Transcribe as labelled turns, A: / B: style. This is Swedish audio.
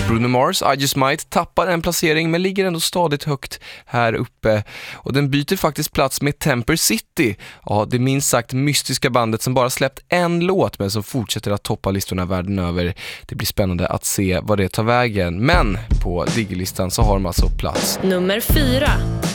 A: Bruno Mars, I Just Might, tappar en placering men ligger ändå stadigt högt här uppe. Och den byter faktiskt plats med Temper City. Ja, det minst sagt mystiska bandet som bara släppt en låt men som fortsätter att toppa listorna världen över. Det blir spännande att se vad det tar vägen. Men på Diggerlistan så har de alltså plats
B: nummer 4.